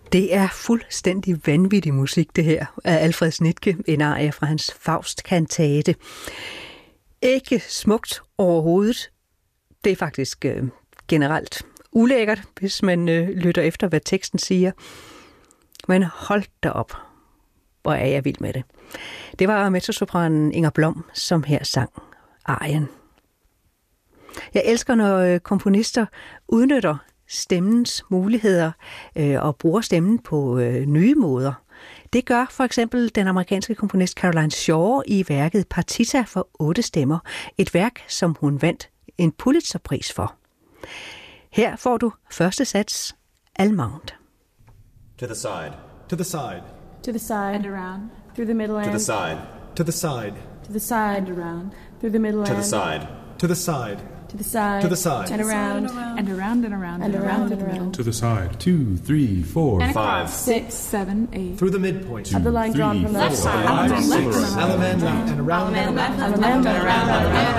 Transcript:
Det er fuldstændig vanvittig musik, det her, af Alfred Snitke, en arie fra hans Faust-kantate. Ikke smukt overhovedet. Det er faktisk generelt ulækkert, hvis man lytter efter, hvad teksten siger. Men hold da op, hvor er jeg vild med det. Det var mezzosopranen Inger Blom, som her sang arien. Jeg elsker, når komponister udnytter stemmens muligheder og bruger stemmen på nye måder. Det gør for eksempel den amerikanske komponist Caroline Shaw i værket Partita for 8 stemmer, et værk, som hun vandt en Pulitzerpris for. Her får du første sats, Allemande. To the side. To the side. To the side. And around. Through the middle To and. the side. To the side. To the side. And around. Through the middle To and. the side. To the side. To the side. To the side. And around. And around and around And around and around. To the side. 2, 3, 4, And 5. across. 6, 7, 8. Through the midpoint. Of the line drawn from the Left side. side. Left and around. Allemande and around and around. Allemande and around.